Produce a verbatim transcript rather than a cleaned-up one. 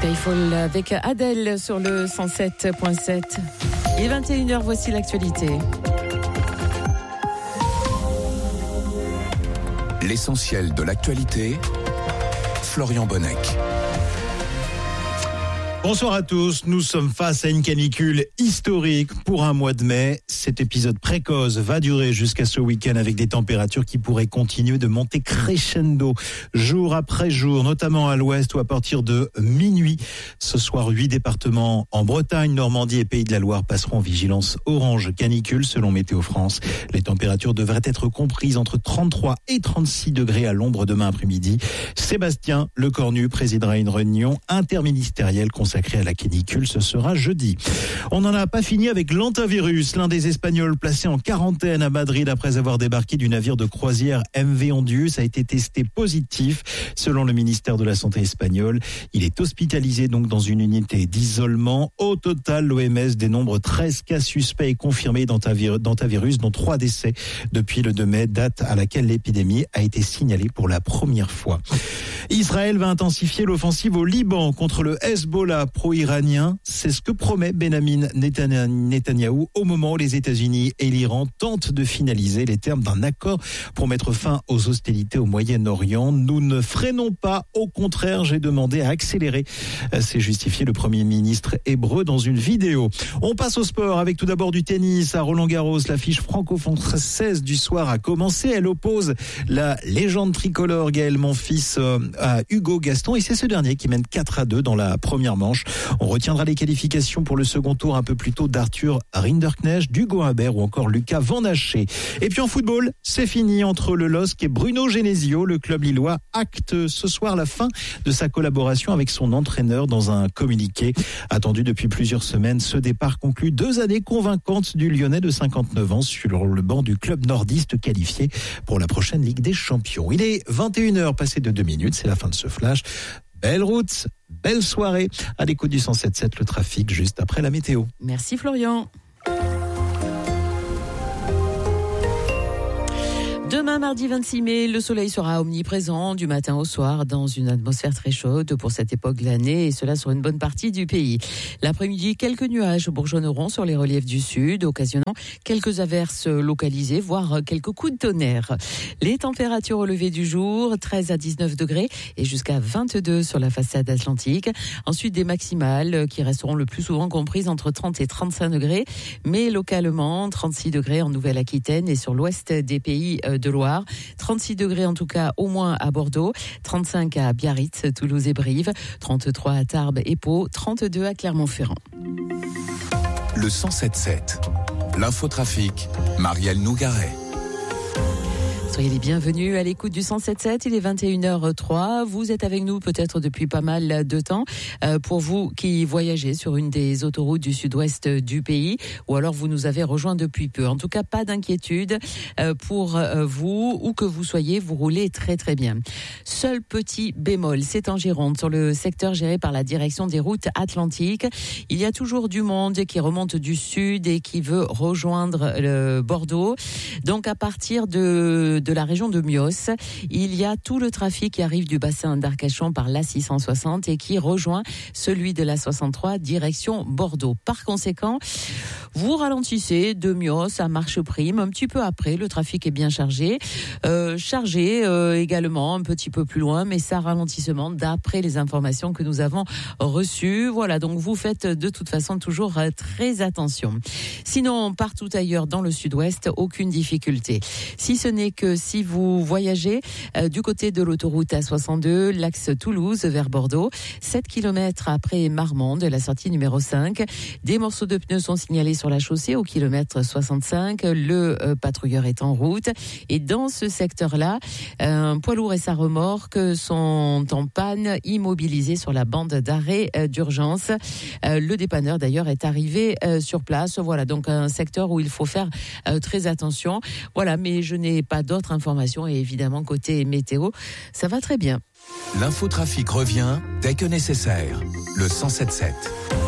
Skyfall avec Adèle sur le cent sept virgule sept. Il est vingt et une heures, voici l'actualité. L'essentiel de l'actualité, Florian Bonnec. Bonsoir à tous, nous sommes face à une canicule historique pour un mois de mai. Cet épisode précoce va durer jusqu'à ce week-end avec des températures qui pourraient continuer de monter crescendo jour après jour, notamment à l'ouest où à partir de minuit. Ce soir, huit départements en Bretagne, Normandie et Pays de la Loire passeront en vigilance orange canicule selon Météo France. Les températures devraient être comprises entre trente-trois et trente-six degrés à l'ombre demain après-midi. Sébastien Lecornu présidera une réunion interministérielle consacrée à la canicule, ce sera jeudi. On n'en a pas fini avec l'hantavirus, l'un des Espagnols placés en quarantaine à Madrid après avoir débarqué du navire de croisière M V Ondius a été testé positif. Selon le ministère de la Santé espagnol, il est hospitalisé donc dans une unité d'isolement. Au total, l'O M S dénombre treize cas suspects et confirmés d'hantavirus, dont trois décès depuis le deux mai, date à laquelle l'épidémie a été signalée pour la première fois. Israël va intensifier l'offensive au Liban contre le Hezbollah pro-iranien. C'est ce que promet Benjamin Netanyahou au moment où les États-Unis et l'Iran tentent de finaliser les termes d'un accord pour mettre fin aux hostilités au Moyen-Orient. Nous ne freinons pas, au contraire, j'ai demandé à accélérer. C'est justifié le Premier ministre hébreu dans une vidéo. On passe au sport avec tout d'abord du tennis à Roland-Garros. L'affiche franco-française du soir a commencé. Elle oppose la légende tricolore Gaël Monfils à Hugo Gaston et c'est ce dernier qui mène quatre à deux dans la première manche. On retiendra les qualifications pour le second tour un peu plus tôt d'Arthur Rinderknecht, d'Hugo Humbert ou encore Lucas Van Haché. Et puis en football, c'est fini entre le L O S C et Bruno Genesio. Le club lillois acte ce soir la fin de sa collaboration avec son entraîneur dans un communiqué. Attendu depuis plusieurs semaines, ce départ conclut deux années convaincantes du Lyonnais de cinquante-neuf ans sur le banc du club nordiste qualifié pour la prochaine Ligue des Champions. Il est vingt et une heures passées de deux minutes, c'est la fin de ce flash. Belle route, belle soirée. À l'écoute du cent sept virgule sept, le trafic juste après la météo. Merci Florian. Demain, mardi vingt-six mai, le soleil sera omniprésent du matin au soir dans une atmosphère très chaude pour cette époque de l'année et cela sur une bonne partie du pays. L'après-midi, quelques nuages bourgeonneront sur les reliefs du sud, occasionnant quelques averses localisées, voire quelques coups de tonnerre. Les températures au lever du jour, treize à dix-neuf degrés et jusqu'à vingt-deux sur la façade atlantique. Ensuite, des maximales qui resteront le plus souvent comprises entre trente et trente-cinq degrés, mais localement, trente-six degrés en Nouvelle-Aquitaine et sur l'ouest des pays de Loire, trente-six degrés en tout cas au moins à Bordeaux, trente-cinq à Biarritz, Toulouse et Brive, trente-trois à Tarbes et Pau, trente-deux à Clermont-Ferrand. Le cent sept virgule sept, l'infotrafic, Marielle Nougaret. Soyez les bienvenus à l'écoute du cent sept virgule sept, il est vingt et une heures trois. Vous êtes avec nous peut-être depuis pas mal de temps. Euh, pour vous qui voyagez sur une des autoroutes du sud-ouest du pays, ou alors vous nous avez rejoints depuis peu. En tout cas, pas d'inquiétude euh, pour euh, vous, où que vous soyez, vous roulez très très bien. Seul petit bémol, c'est en Gironde, sur le secteur géré par la direction des routes atlantiques. Il y a toujours du monde qui remonte du sud et qui veut rejoindre le Bordeaux. Donc à partir de de la région de Mios, il y a tout le trafic qui arrive du bassin d'Arcachon par l'A six cent soixante et qui rejoint celui de l'A soixante-trois direction Bordeaux. Par conséquent, vous ralentissez de Mios à Marche Prime. Un petit peu après, le trafic est bien chargé. Euh, chargé euh, également un petit peu plus loin, mais ça ralentissement d'après les informations que nous avons reçues. Voilà, donc vous faites de toute façon toujours très attention. Sinon, partout ailleurs dans le sud-ouest, aucune difficulté. Si ce n'est que si vous voyagez euh, du côté de l'autoroute A soixante-deux, l'axe Toulouse vers Bordeaux, sept kilomètres après Marmande, la sortie numéro cinq, des morceaux de pneus sont signalés sur la chaussée au kilomètre soixante-cinq, le euh, patrouilleur est en route et dans ce secteur-là, un poids lourd et sa remorque sont en panne, immobilisés sur la bande d'arrêt euh, d'urgence. Euh, le dépanneur d'ailleurs est arrivé euh, sur place. Voilà, donc un secteur où il faut faire euh, très attention. Voilà, mais je n'ai pas d'autres informations et évidemment côté météo, ça va très bien. L'infotrafic revient dès que nécessaire. Le cent sept virgule sept.